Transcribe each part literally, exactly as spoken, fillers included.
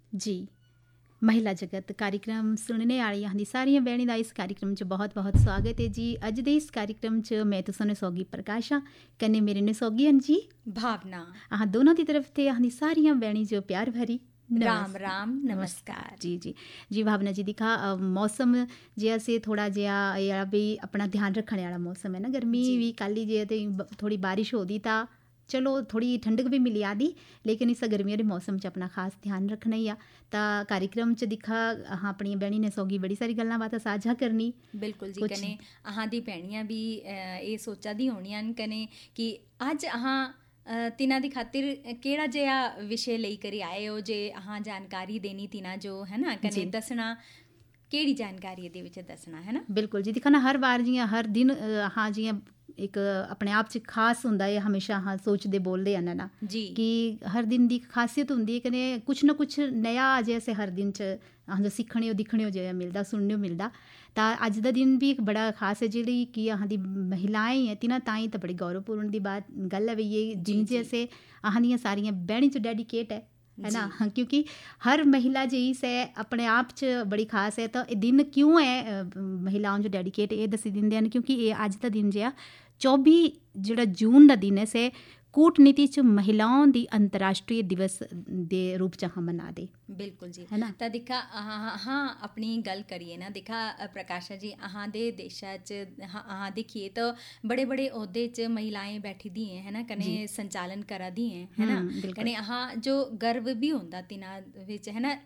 जी महिला जगत कार्यक्रम सुनने वाली अहां दी सारियां भैनें दा इस कार्यक्रम च बहुत बहुत स्वागत है जी। अज दे इस कार्यक्रम च मैं तुसां सौगी प्रकाशा कन्नै मेरे ने सौगी हन जी भावना। अहां दोनों की तरफ ते अहां दी सारियां भैनें जो प्यार भरी राम राम नमस्कार। जी जी जी भावना जी दिखा मौसम जिहा से थोड़ा जिहा या भी अपना ध्यान रखने वाला मौसम है ना। गर्मी भी कल ही जे ते थोड़ी बारिश होती ता चलो थोड़ी ठंडक भी मिली आदी, लेकिन इस गर्मियों के मौसम च अपना खास ध्यान रखना ही आ। ता कार्यक्रम च दिखा अहां अपनी भैनी ने सौगी बड़ी सारी गल्लां बातां साझा करनी। बिल्कुल जी कने अहां दी भैणियां भी ये सोचा दी होनियां कने कि अज अहां तिना दी खातिर केड़ा जिहा विषय लेई करी आए हो जे अहां जानकारी देनी तिना जो है ना कने दसना केड़ी जानकारी दे विच दसना है ना। बिल्कुल जी दिखा ना हर बार जियां हर दिन अहां जियां एक अपने आप च खास हुंदा है, हमेशा हाँ सोचते बोलते हैं ना जी कि हर दिन की खासियत हुंदी है कने कुछ ना कुछ नया जैसे हर दिन च अहां जो सीखने दिखने जो मिलता सुनने मिलता। ता अज दा दिन भी एक बड़ा खास है जिहड़ी कि अहां दी महिलाएं है तिना ताई तो बड़ी गौरवपूर्ण दी बात गल है। ये दिन जैसे अहां दियां सारियां भैणी च डेडिकेट है है ना, क्योंकि हर महिला जी से अपने आप च बड़ी खास है। तो दिन क्यों है महिलाओं जो डेडिकेट ये दसी दिंदे हैं क्योंकि ये अज का दिन जो चौबी जो जून का दिन है से कूटनीति च महिलाओं की अंतर्राष्ट्रीय दिवस के रूप च हम मना दे। बिल्कुल जी है ना। तो दिखा हाँ हाँ अपनी गल करिए ना दिखा प्रकाशा जी अहां दे देशा च अहां देखिए तो बड़े बड़े ओहदे च महिलाएं बैठी दी हैं है ना कने संचालन करा दी हैं है ना कने अहां जो गर्व भी होंदा तिना विच है ना।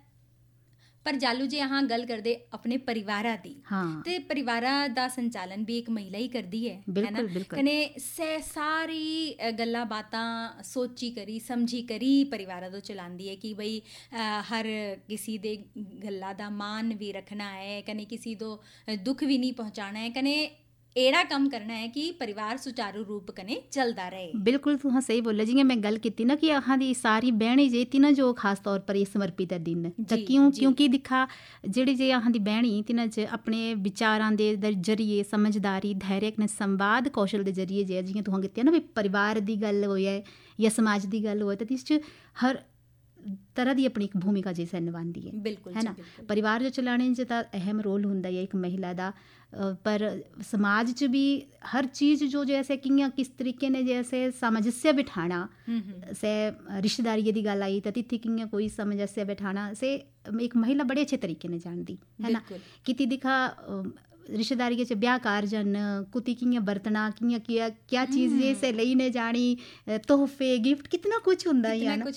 पर जालू जे अहां गल करदे अपने परिवारा दी हाँ। ते परिवारा दा संचालन भी एक महिला ही करदी है है ना कने से सारी गल्लां बातां सोची करी समझी करी परिवारा तो चलांदी है कि बई हर किसी दे गल्ला दा मान भी रखना है कने किसी दो दुख भी नहीं पहुंचाना है कने एड़ा कम करना है कि परिवार सुचारू रूप कने चलता रहे। बिल्कुल तुहां सही बोला जियां मैं गल की ना कि अहां दी सारी बहनी जे तिना जो खास तौर पर ये समर्पित है दिन तो क्यों क्योंकि दिखा जेड़ी जे अहां दी बहनी तिना च अपने विचारां दे जरिए समझदारी धैर्य कने संवाद कौशल दे जरिए जे जियां तुहां कीती ना भी परिवार दी गल होए या समाज दी गल होए तो इस च हर तरह की अपनी एक भूमिका जैसे निभाती है। बिल्कुल है ना परिवार जो चलाने च तो अहम रोल होंदा है एक महिला का। पर समाज च भी हर चीज़ जो जैसे कियां किस तरीके ने जैसे सामंजस्य बिठाना से रिश्तेदारी की गल आई तो तिथि कियां कोई सामंजस्य बिठाना से एक महिला बड़े अच्छे तरीके ने जानती है ना। कि दिखा रिश्तेदारी के ब्याह कारजन कुती कियां बरतना कियां किया क्या चीज़ से लेने जानी तोहफे गिफ्ट कितना कुछ हुंदा है ना।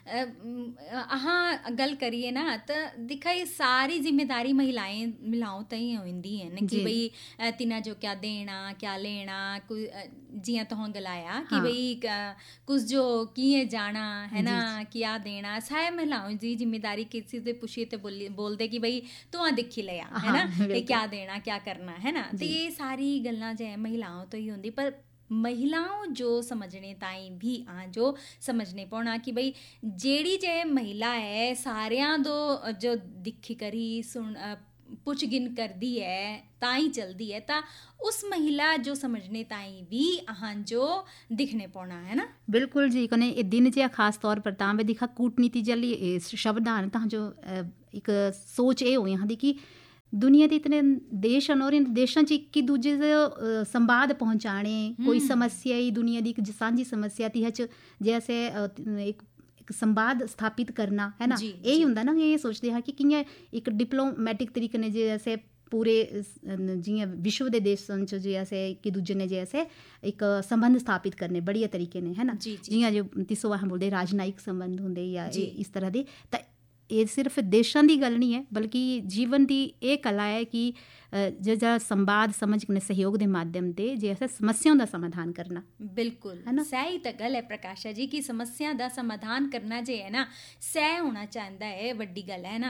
अहां गल करिए ना तो दिखा ये सारी जिम्मेदारी महिलाएं मिलाओ तई होंदी है कि भाई तिना जो क्या देना क्या लेना जियां तुहां गलाया कि भाई कुछ जो किए जाना है ना क्या देना सारे महिलाओं की जिम्मेदारी किसी से पूछिए तो बोलते कि भाई तू दिखी लिया है ना क्या देना क्या करना है ना। तो ये सारी गल्लां जो है महिलाओं तो ही होंदी पर महिलाओं जो समझने ताई भी आ जो समझने पौना कि भाई जेड़ी जे महिला है सारियां दो जो दिखी करी सुन पुछ गिन करदी है ताई चलदी है ता उस महिला जो समझने ताई भी अहां जो दिखने पौना है ना। बिल्कुल जी कने ये दिन जे खास तौर पर तां वे दिखा कूटनीति जली शब्द आन तां जो एक सोच ये हो यहाँ दी कि दुनिया के इतने देश हैं और इन देशों च एक दूजे से संवाद पहुँचाने कोई समस्या ही दुनिया की एक सांझी समस्या थी च जैसे एक एक संवाद स्थापित करना है ना। यही होंदा ना ये सोचते हैं कि कियां एक डिप्लोमैटिक तरीके ने जैसे पूरे जियां विश्व के देशों च जैसे एक दूजे ने जैसे एक संबंध स्थापित करने बढ़िया तरीके ने है ना। जियां जो तिसो अस बोलते राजनयिक संबंध होंगे या इस तरह के। तो ये सिर्फ देशों की गल नहीं है बल्कि जीवन की एक कला है कि जो संवाद समझ के सहयोग के माध्यम से जैसे समस्याओं का समाधान करना। बिल्कुल है ना सही तो गल है प्रकाशा जी कि समस्या का समाधान करना जे है ना सह होना चाहता है वड्डी गल है ना।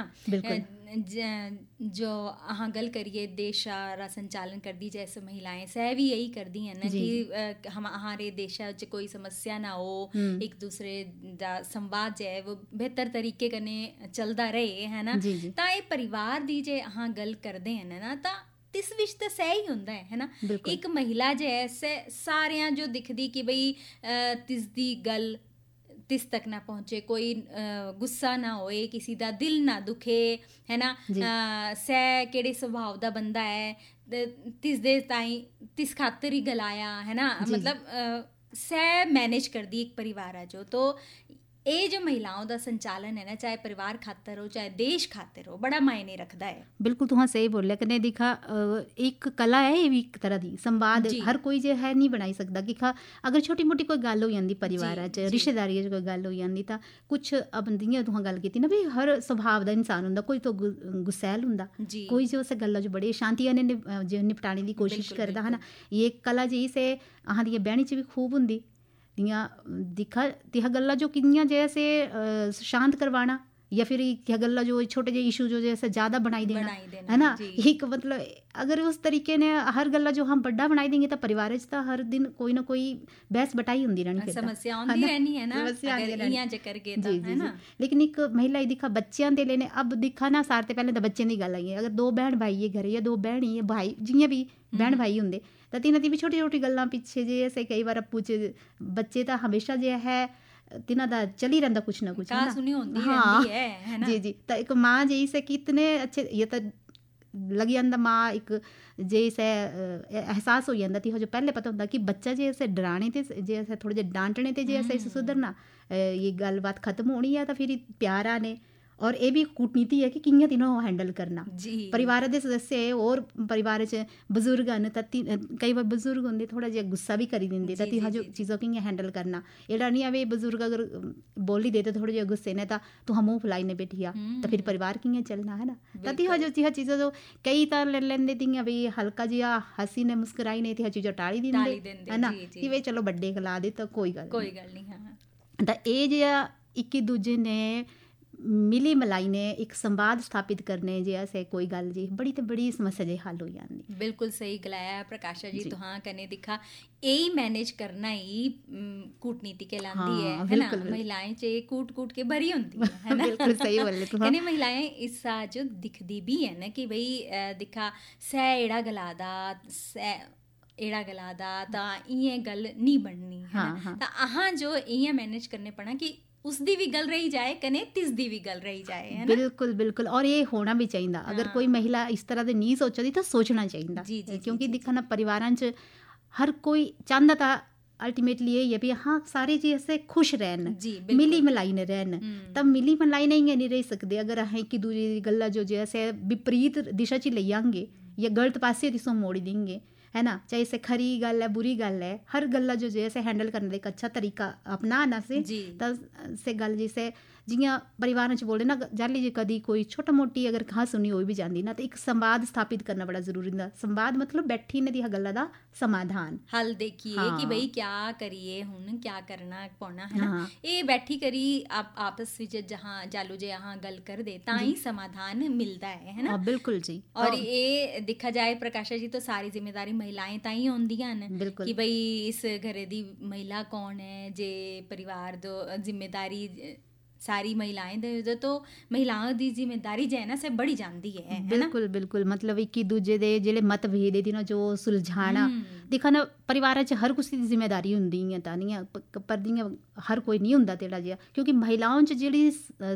जो अहाँ गल करिए देश रा संचालन कर दी जैसे महिलाएं सह भी यही कर दी है ना कि हम हमारे देश च कोई समस्या ना हो एक दूसरे दा संवाद जो है वो बेहतर तरीके कने चलता रहे है ना। तो ये परिवार दी जे अहाँ गल करते हैं ना तो तिस विच तो सह ही होंदा है ना। एक महिला जो है सारियां जो दिखदी कि बई तिस दी गल ਤਿਸ ਤੱਕ ਨਾ ਪਹੁੰਚੇ, ਕੋਈ ਗੁੱਸਾ ਨਾ ਹੋਏ, ਕਿਸੇ ਦਾ ਦਿਲ ਨਾ ਦੁਖੇ, ਹੈ ਨਾ। ਸੈ ਕਿਹੜੇ ਸੁਭਾਅ ਦਾ ਬੰਦਾ ਹੈ, ਤਿਸ ਦੇ ਤਾਈਂ ਤਿਸ ਖਾਤਰ ਹੀ ਗਲਾਇਆ, ਹੈ ਨਾ। ਮਤਲਬ ਸੈ मैनेज करती एक परिवार है जो, तो ਇਹ ਜੋ ਮਹਿਲਾਵਾਂ ਦਾ ਸੰਚਾਲਨ ਹੈ ਨਾ, ਚਾਹੇ ਪਰਿਵਾਰ ਖਾਤਰ ਹੋ ਚਾਹੇ ਦੇਸ਼ ਖਾਤਰ ਹੋ, ਬੜਾ ਮਾਇਨੇ ਰੱਖਦਾ ਹੈ। ਬਿਲਕੁਲ ਤੁਹਾਂ ਸਹੀ ਬੋਲਿਆ ਕਨੇ ਦਿਖਾ ਇੱਕ ਕਲਾ ਹੈ ਇਹ ਵੀ ਇੱਕ ਤਰ੍ਹਾਂ ਦੀ ਸੰਵਾਦ ਹਰ ਕੋਈ ਜੇ ਹੈ ਨਹੀਂ ਬਣਾਈ ਸਕਦਾ ਕਿ ਖਾ ਅਗਰ ਛੋਟੀ ਮੋਟੀ ਕੋਈ ਗੱਲ ਹੋ ਜਾਂਦੀ ਪਰਿਵਾਰਾਂ 'ਚ ਰਿਸ਼ਤੇਦਾਰੀ 'ਚ ਕੋਈ ਗੱਲ ਹੋ ਜਾਂਦੀ ਤਾਂ ਕੁਛ ਬੰਦੀਆਂ ਤੁਹਾਂ ਗੱਲ ਕੀਤੀ ਨਾ ਵੀ ਹਰ ਸੁਭਾਅ ਦਾ ਇਨਸਾਨ ਹੁੰਦਾ, ਕੋਈ ਤਾਂ ਗੁੱਸੈਲ ਹੁੰਦਾ, ਕੋਈ ਜੋ ਉਸ ਗੱਲਾਂ 'ਚ ਬੜੇ ਸ਼ਾਂਤੀ ਨੇ ਜੇ ਨਿਪਟਾਣੇ ਦੀ ਕੋਸ਼ਿਸ਼ ਕਰਦਾ ਹੈ ਨਾ। ਇਹ ਕਲਾ ਜੀ ਸੇ ਆਹਾਂ ਦੀ ਬਹਿਣੀ 'ਚ ਵੀ ਖੂਬ ਹੁੰਦੀ ਦੀਆਂ दिखा तिहा गल्ला जो किनिया जैसे शांत करवाना या फिर यह गल्ला जो छोटे जो इशू जो जैसे ज़्यादा बनाई देना, देना है ना। एक मतलब अगर उस तरीके ने हर गल्ला जो हम बड़ा बनाई देंगे तो परिवार तो हर दिन कोई ना कोई बहस बटाई होंदी रहनी, समस्या आंदी रहनी है ना, अगर इयां जे करके तो है ना। लेकिन एक महिला दिखा बच्चों दे लेने अब दिखा ना सारे तो पहले तो बच्चे की गल आई है, अगर दो बहन भाई है घरे या दो बहन ही है भाई जियां भी बहन भाई होंगे तो तिन्हां दी भी छोटी छोटी गल्लां पिछे जे ऐसे कई बार अप्पू च बच्चे तो हमेशा जो है तिन्हां दा चली रहंदा कुछ ना कुछ, हाँ है ना। जी जी तो एक माँ जी से कितने अच्छे ये तो लग जाता माँ एक जैसे एहसास हो जाता थी जो पहले पता होंदा कि बच्चा जे ऐसे डराने ते जे ऐसे थोड़े जे डांटने ते जे ऐसे सुधरना ये गलबात खत्म होनी है तो फिर प्यार आने। और ये भी कूटनीति है कि कियां तिनों हैंडल करना परिवार के सदस्य है और परिवार च बजुर्ग हैं तो कई बार बजुर्ग होंगे थोड़ा जिहा गुस्सा भी करी दिंदे तो तिहा जो चीज़ों कियां हैंडल करना एड़ा नहीं आवे बजुर्ग अगर बोली दे तो थोड़े जिहा गुस्से ने तो तू मुँह फुलाई ने बैठिया तो फिर परिवार कियां चलना, है ना। तो तिहा जो तिहा चीज़ों जो कई तो ले लेंदे तियां भी हल्का जिहा हसी ने मुस्कुराई ने तिहा चीज़ों टाली दिंदे, है ना, कि वे चलो बड्डे खिला दे तो कोई गल कोई गल नहीं। हाँ तो ये जिहा इक्की दूजे ने मिली मलाई ने एक संवाद स्थापित करने जैसे कोई गल जी बड़ी तो बड़ी समस्या जी हल हो जाती। बिल्कुल सही गलाया प्रकाशा जी, तो हाँ कने दिखा यही मैनेज करना ही कूटनीति कहलाती है, है ना। महिलाएं चे कूट कूट के भरी होती है, है ना। बिल्कुल सही बोले तू। कने महिलाएं इस जो दिखदी भी है ना कि भाई दिखा सै एड़ा गलादा सै एड़ा गलादा ता इयां गल नहीं बननी, है ना। तो अहां जो इयां मैनेज करने पड़ा कि उसदी भी गल रही जाए कने तिसदी भी गल रही जाए, है ना। बिल्कुल बिल्कुल और ये होना भी चाहिए। हाँ। अगर कोई महिला इस तरह से नहीं सोचती तो सोचना चाहिए जी, जी, क्योंकि जी, दिखा ना परिवारां च हर कोई चाहता था अल्टीमेटली ये है भी हाँ सारे जी ऐसे खुश रहन मिली मलाई ने रहन। तब मिली मलाई नहीं नहीं रह सकते अगर अहें कि दूसरी गल्ला जो जैसे विपरीत दिशा च ले आएंगे या गलत पासे दिसों मोड़ी देंगे, है ना। चाहे इसे खरी गल है बुरी गल है हर गल्ला जो जैसे हैंडल करने का एक अच्छा तरीका अपनाना से तब से गल जैसे जियां परिवार च बोले ना जाली जी कदी कोई छोटा मोटी अगर कहा सुनी हो भी जाती ना तो एक संवाद स्थापित करना बड़ा जरूरी होंदा। संवाद मतलब बैठी ने दी गल्ला दा समाधान हल देखिए। हाँ। कि भाई क्या करिए हुन क्या करना पौना, है ना। हाँ। ये बैठी करी आप आपस विच जहां जालू जे यहाँ गल कर दे ताई समाधान मिलता है, है ना। हाँ, बिल्कुल जी। और ये देखा जाए प्रकाशा जी तो सारी जिम्मेदारी महिलाएं ताई होंदियां न कि भाई इस घरे दी महिला कौन है जे परिवार दो जिम्मेदारी सारी महिलाएं दे तो महिलाओं की जिम्मेदारी जो है ना से बढ़ी जाती है। बिल्कुल बिल्कुल मतलब एक दूजे दे जिहड़े मतभेद दी ना जो सुलझाना दिखा ना परिवार च हर कुछ की जिम्मेदारी होंदी है तानिया पर दियां हर कोई नहीं होंदा तेड़ा जिहा क्योंकि महिलाओं च जिहड़ी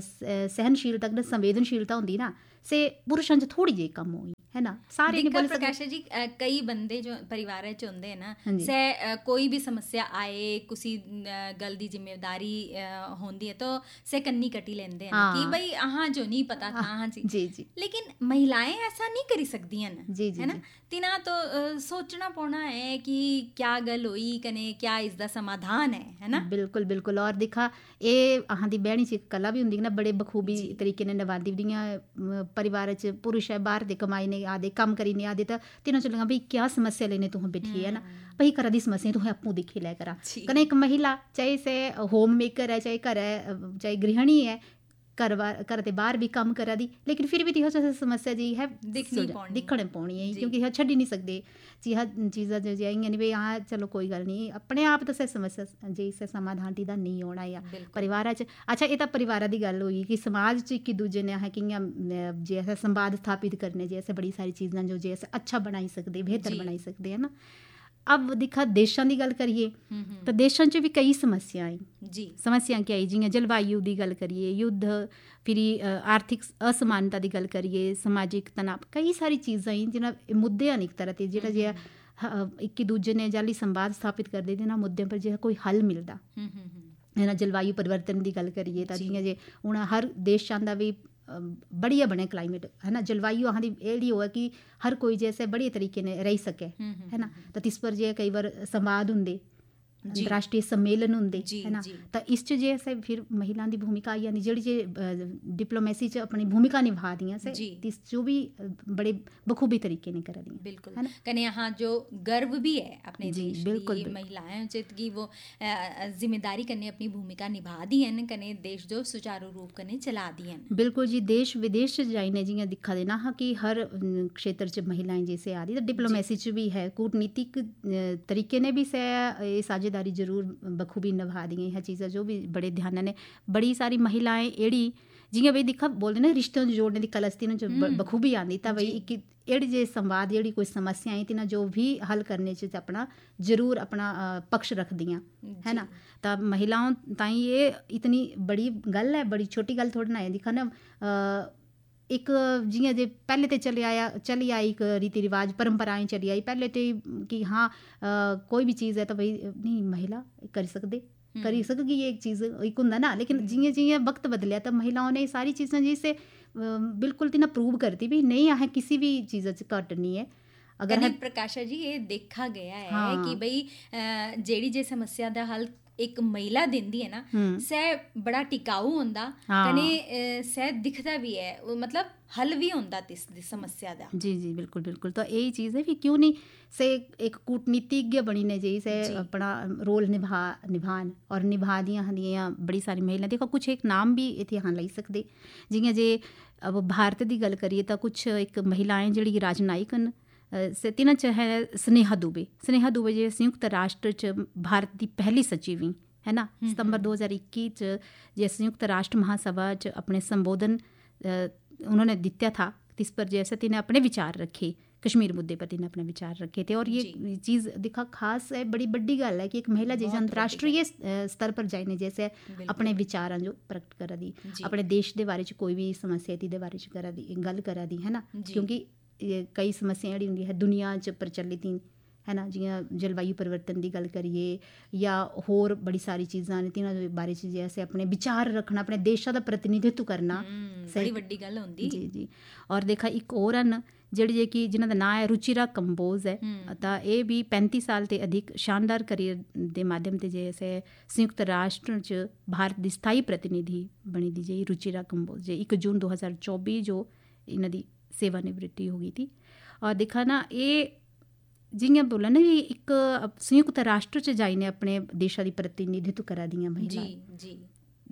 सहनशीलता संवेदनशीलता होंदी ना से पुरुषों च थोड़ी जी कम होई, है ना। सारे नहीं बोल सकते प्रकाशा जी कई बंदे जो परिवार च होंदे हैं ना से कोई भी समस्या आए किसी गल दी जिम्मेदारी होंदी है तो से कन्नी कटी लेंदे हैं कि भाई अहां जो नहीं पता था हां जी जी जी लेकिन महिलाएं ऐसा नहीं करी सकती हैं ना, है ना। तिना तो सोचना पड़ना है कि क्या गल होई कने क्या इसदा समाधान है, है ना। बिल्कुल बिल्कुल और दिखा ये अहां दी बहनी च कला भी होंदी ना बड़े बखूबी तरीके ने निभांदी दियां परिवार च पुरुष है बाहर दे कमाई ने आदे कम करी ने आदे तो तिनों चलेगा भाई क्या समस्या लेने तुह बैठी है ना भाई घर दी समस्या तुह अप्पू दिखी लै करा कने एक महिला चाहे से होम मेकर है चाहे घर है चाहे गृहिणी है घर घर के बाहर भी काम करा दी लेकिन फिर भी तिहा समस्या जी है दिखने पौनी है क्योंकि यह छड्डी नहीं सकते जी हाँ चीज़ा जो जाइए नहीं भाई हाँ चलो कोई गल नहीं अपने आप तो से समस्या जी से समाधान दा नहीं होना या परिवार च। अच्छा ये तो परिवार की गल हुई कि समाज च एक दूजे ने है कियां जैसे संवाद स्थापित करने जैसे बड़ी सारी चीज़ां जो जैसे अच्छा बनाई सकते बेहतर बनाई सकते है ना। अब दिखा देशां दी गल करिए तो देशां च भी कई समस्याएं जी समस्यां क्या जियां जलवायु की गल करिए युद्ध फिर आर्थिक असमानता की गल करिए समाजिक तनाव कई सारी चीज़ां जिन्हां मुद्दे हैं एक तरह के जिहड़ा जिहा एक दूजे ने जाली संवाद स्थापित करदे ते इन्हां मुद्दों पर जिहा कोई हल मिलदा है ना। जलवायु परिवर्तन की गल करिए तो जियां जे हुण हर देश चाहता भी बढ़िया बने क्लाइमेट है ना। जलवायु अहाँ दी एड़ी हो कि हर कोई जैसे बढ़िया तरीके ने रही सके है ना। तो तिस पर जे कई बार संवाद होंदे अंतर्राष्ट्रीय सम्मेलन होंदे है ना। तो इस च जे से फिर महिलाओं की भूमिका आई जाती जी जे डिप्लोमेसी च अपनी भूमिका निभा दियां से तिस जो भी बड़े बखूबी तरीके ने कर दी बिल्कुल है ना। कने यहाँ जो गर्व भी है अपने देश की महिलाएं चित की वो जिम्मेदारी कने अपनी भूमिका निभा दी हैं कने देश जो सुचारू रूप कने चला दी हैं बिल्कुल जी। देश विदेश जाइने जियां दिखा देना हाँ कि हर क्षेत्र च महिलाएं जैसे आ रही तो डिप्लोमेसी च भी है कूटनीतिक तरीके ने भी से साझेदारी जरूर बखूबी निभा दी यह चीज़ें जो भी बड़े ध्यान ने बड़ी सारी महिलाएं एड़ी जियां बई दिखा बोलते ना रिश्तों जोड़ने की कलस्ती जो बखूबी आती तो बई एक एड़ी जे संवाद एड़ी कोई समस्या आई तिना जो भी हल करने च अपना जरूर अपना पक्ष रख दियाँ है ना। तो महिलाओं ताई ये इतनी बड़ी गल है बड़ी छोटी गल थोड़ी ना है दिखा ना एक जियां जे पहले तो चले आया चली आई एक रीति रिवाज परंपराएं चली आई पहले तो कि हाँ आ, कोई भी चीज़ है तो भाई नहीं महिला करी सकदे करी सकगी ये एक चीज़ एक होंदा ना। लेकिन जियां जियां वक्त बदलिया तो महिलाओं ने सारी चीज़ें जिसे बिल्कुल तिना प्रूव करती भी नहीं अहें किसी भी चीज़ घट नहीं है। अगर है प्रकाशा जी ये देखा गया है हाँ। कि भाई जेड़ी जे समस्या दा हल एक महिला दिंदी है ना सै बड़ा टिकाऊ होंदा कने सै दिखदा भी है मतलब हल भी होंदा तिस दी समस्या दा। जी जी बिल्कुल बिल्कुल। तो यही चीज़ है कि क्यों नहीं से एक कूटनीतिज्ञ बनी ने जी से अपना रोल निभा निभान और निभा दियां हंदियां बड़ी सारी महिला देखो कुछ एक नाम भी इत्थे हाँ लाई सकदे जियां जे अब भारत की गल करिए तो कुछ एक महिलाएं जिहड़ी राजनायिक न से तिन्हां च है स्नेहा दुबे स्नेहा दुबे जो संयुक्त राष्ट्र च भारत की पहली सचिव है ना। सितंबर दो हज़ार इक्की च जे संयुक्त राष्ट्र महासभा च अपने संबोधन उन्होंने दित्या था इस पर जैसे तिन्हें अपने विचार रखे कश्मीर मुद्दे पर तिन्हें अपने विचार रखे थे। और ये चीज़ दिखा खास है बड़ी बड़ी गल है कि एक महिला जैसे अंतर्राष्ट्रीय स्तर पर जाने जैसे अपने विचार जो प्रकट करा दी अपने देश के बारे कोई भी समस्या थी बारे च करा दी गल करा दी है ना। क्योंकि कई समस्या जी होंगी है दुनिया च प्रचलित है ना जियां जलवायु परिवर्तन की गल करिए या होर बड़ी सारी चीज़ां ने तिन्हां दे बारे च जैसे अपने विचार रखना अपने देशा का प्रतिनिधित्व करना बड़ी वड्डी गल होंदी जी जी। और देखा एक और हैं जिहड़ी जे कि जिन्हां दा नाम है रुचिरा कंबोज है तो ये भी पैंती साल ते अधिक शानदार करियर के माध्यम से जैसे संयुक्त राष्ट्र च भारत की स्थाई प्रतिनिधि बनी दी जी रुचिरा कंबोज जे एक जून दो हज़ार चौबीस जो इन्हां दी सेवानिवृत्ति हो गई थी। और देखा ना ये जियां बोला ना एक संयुक्त राष्ट्र च जाइने अपने देशा की प्रतिनिधित्व करा दियां महिला जी जी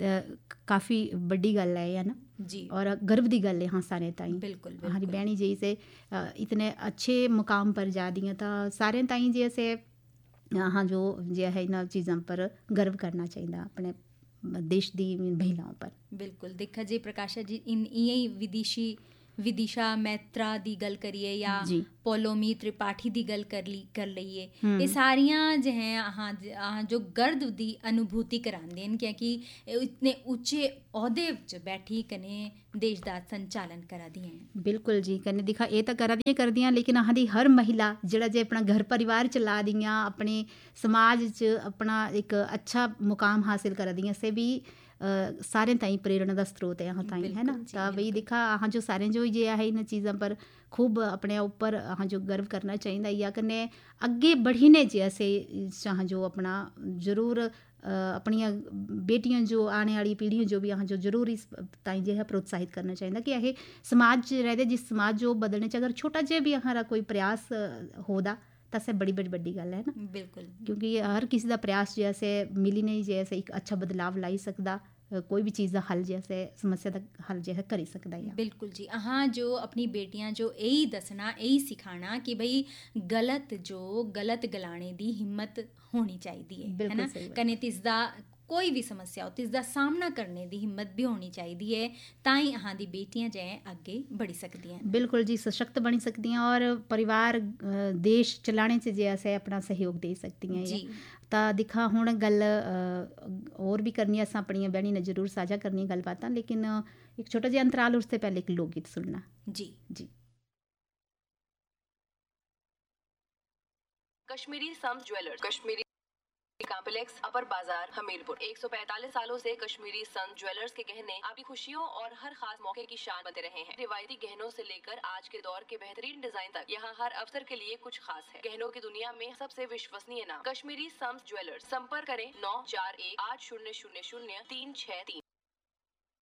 काफ़ी बड़ी गल है है ना जी। और गर्व की गल है हाँ सारे ताई बिल्कुल हमारी बहनी जी से इतने अच्छे मुकाम पर जा दियां तो सारे ताई जैसे हाँ जो जो है इन चीज़ों पर गर्व करना चाहिए अपने देश की महिलाओं पर। बिल्कुल देखा जी प्रकाशा जी इन इं विदेशी विदिशा मैत्रा दी गल करिए या पोलोमी त्रिपाठी दी गल कर ली कर लईए ये सारियां जो हैं हाँ हाँ जो गर्व दी अनुभूति करांदे हैं क्योंकि इतने ऊंचे ओहदे च बैठी कने देश दा संचालन करा दी हैं। बिल्कुल जी कने दिखा ये तो करा दियां कर दियां लेकिन अहां दी हर महिला जिहड़ा जे अपना घर परिवार चला दियां अपने समाज च अपना एक अच्छा मुकाम हासिल करा दियां से भी Uh, सारे ताई प्रेरणा का स्रोत है यहाँ ताई है ना। तो भाई देखा अहाँ जो सारे जो ये है इन चीज़ों पर खूब अपने ऊपर अहाँ जो गर्व करना चाहिए या कने अगे बढ़ने जैसे चाह जो अपना जरूर अपनिया बेटियां जो आने वाली पीढ़ियां जो भी अहाँ जो जरूर इस ताई जो है प्रोत्साहित करना चाहिए कि यह समाज रहते जिस समाज जो बदलने अगर छोटा जे भी अहाँ कोई प्रयास होदा तो से बड़ी बड़ी बड़ी गल है ना। बिल्कुल क्योंकि हर किसी का प्रयास जैसे मिली नहीं जैसे एक अच्छा बदलाव लाई सकता कोई भी चीज़ का हल जैसे समस्या का हल जो है करी सकता है। बिल्कुल जी हाँ जो अपनी बेटियां जो यही दसना यही सिखाना कि भाई गलत जो गलत गलाने की हिम्मत होनी चाहिए है ना कने तिसदा कोई भी समस्या हो तिसदा सामना करने दी हिम्मत भी होनी चाहिए है, ताई अहां दी बेटियां जो है अगे बढ़ी सकदियां। बिल्कुल जी, सशक्त बनी सकती हैं और परिवार देश चलाने च जे असें अपना सहयोग दे सकती हैं जी। ਤਾਂ ਦਿਖਾ ਹੁਣ ਗੱਲ ਹੋਰ भी करनी असां अपनी बहनी ने जरूर साझा करनी गलबातां, लेकिन एक छोटा जिहा अंतराल, उससे पहले एक लोकगीत सुनना। जी जी। कश्मीरी सम ज्वेलर्स, कश्मीरी कॉम्प्लेक्स, अपर बाजार, हमीरपुर। एक सौ पैंतालीस सालों से कश्मीरी सन ज्वेलर्स के गहने आपकी खुशियों और हर खास मौके की शान बनते रहे हैं। रिवायती गहनों से लेकर आज के दौर के बेहतरीन डिजाइन तक, यहाँ हर अवसर के लिए कुछ खास है। गहनों की दुनिया में सबसे विश्वसनीय नाम कश्मीरी सम ज्वेलर्स। संपर्क करें नौ चार एक आठ शून्य शून्य शून्य तीन छह तीन।